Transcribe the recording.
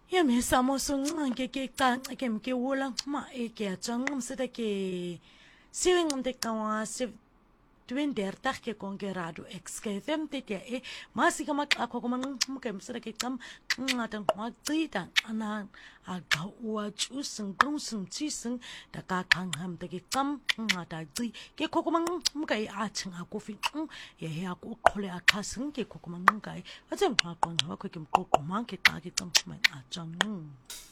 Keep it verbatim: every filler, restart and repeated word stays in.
Yemi samo sung ke ke ta ke ke wula ma e ke chang se de ke siwing de ka se twin der tak ke kongerado ex ke fem te ke e masi ka mak ako ko man ke se de ke kam ngata ma tsita ana a ga wa chu sung gong sung chi sung da ka kang ham de ke kam ngata tsi ke ko ko man ka e a chang a ko fi ye ya ko khole a kha sung ke ko ko man ka e a chang ma ko ha ko ke ko ko man ke ta ke kam ma a chang